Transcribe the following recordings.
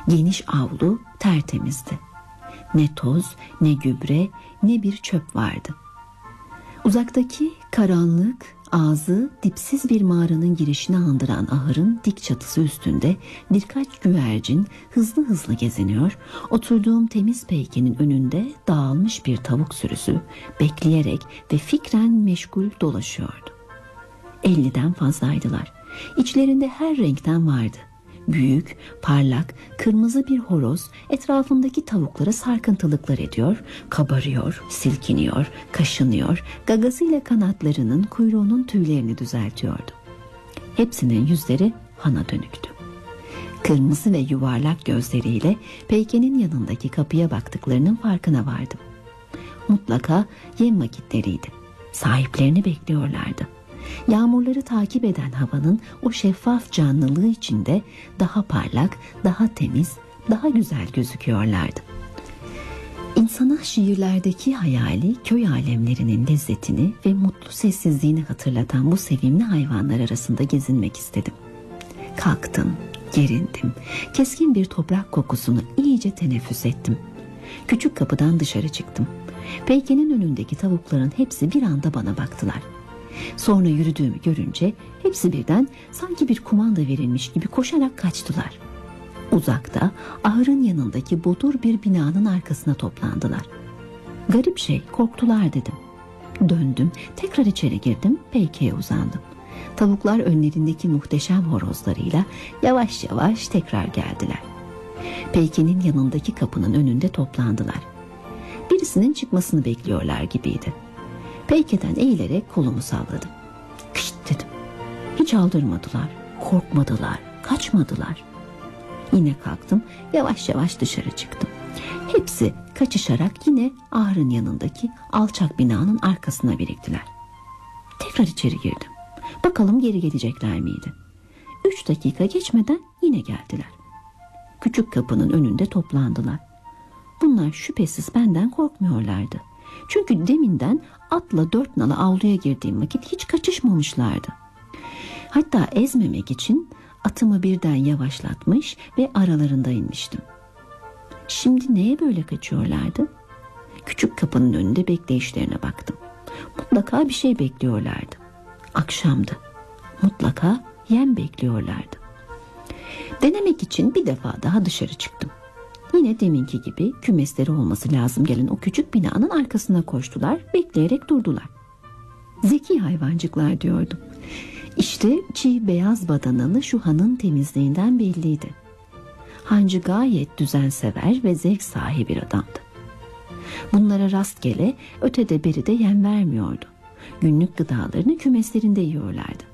Geniş avlu tertemizdi. Ne toz, ne gübre, ne bir çöp vardı. Uzaktaki karanlık, ağzı dipsiz bir mağaranın girişini andıran ahırın dik çatısı üstünde birkaç güvercin hızlı hızlı geziniyor, oturduğum temiz peykenin önünde dağılmış bir tavuk sürüsü bekleyerek ve fikren meşgul dolaşıyordu. 50'den fazlaydılar. İçlerinde her renkten vardı. Büyük, parlak, kırmızı bir horoz etrafındaki tavuklara sarkıntılıklar ediyor, kabarıyor, silkiniyor, kaşınıyor, gagasıyla kanatlarının, kuyruğunun tüylerini düzeltiyordu. Hepsinin yüzleri hana dönüktü. Kırmızı ve yuvarlak gözleriyle peykenin yanındaki kapıya baktıklarının farkına vardım. Mutlaka yem vakitleriydi. Sahiplerini bekliyorlardı. Yağmurları takip eden havanın o şeffaf canlılığı içinde daha parlak, daha temiz, daha güzel gözüküyorlardı. İnsana şiirlerdeki hayali köy alemlerinin lezzetini ve mutlu sessizliğini hatırlatan bu sevimli hayvanlar arasında gezinmek istedim. Kalktım, gerindim, keskin bir toprak kokusunu iyice teneffüs ettim. Küçük kapıdan dışarı çıktım. Peykenin önündeki tavukların hepsi bir anda bana baktılar. Sonra yürüdüğümü görünce hepsi birden sanki bir kumanda verilmiş gibi koşarak kaçtılar. Uzakta ahırın yanındaki bodur bir binanın arkasına toplandılar. Garip şey, korktular dedim. Döndüm, tekrar içeri girdim, peykeye uzandım. Tavuklar önlerindeki muhteşem horozlarıyla yavaş yavaş tekrar geldiler. Peykenin yanındaki kapının önünde toplandılar. Birisinin çıkmasını bekliyorlar gibiydi. Peykeden eğilerek kolumu salladım. Kışt dedim. Hiç aldırmadılar, korkmadılar, kaçmadılar. Yine kalktım, yavaş yavaş dışarı çıktım. Hepsi kaçışarak yine ahırın yanındaki alçak binanın arkasına biriktiler. Tekrar içeri girdim. Bakalım geri gelecekler miydi? 3 dakika geçmeden yine geldiler. Küçük kapının önünde toplandılar. Bunlar şüphesiz benden korkmuyorlardı. Çünkü deminden atla 4 nala avluya girdiğim vakit hiç kaçışmamışlardı. Hatta ezmemek için atımı birden yavaşlatmış ve aralarında inmiştim. Şimdi neye böyle kaçıyorlardı? Küçük kapının önünde bekleyişlerine baktım. Mutlaka bir şey bekliyorlardı. Akşamdı. Mutlaka yem bekliyorlardı. Denemek için bir defa daha dışarı çıktım. Yine deminki gibi kümesleri olması lazım gelen o küçük binanın arkasına koştular, bekleyerek durdular. Zeki hayvancıklar diyordum. İşte çiğ beyaz badanalı şu hanın temizliğinden belliydi. Hancı gayet düzensever ve zevk sahibi bir adamdı. Bunlara rastgele ötede beride yem vermiyordu. Günlük gıdalarını kümeslerinde yiyorlardı.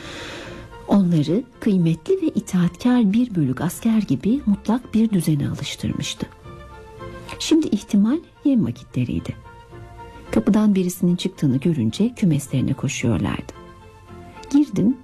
Onları kıymetli ve itaatkar bir bölük asker gibi mutlak bir düzene alıştırmıştı. Şimdi ihtimal yem vakitleriydi. Kapıdan birisinin çıktığını görünce kümeslerine koşuyorlardı. Girdim,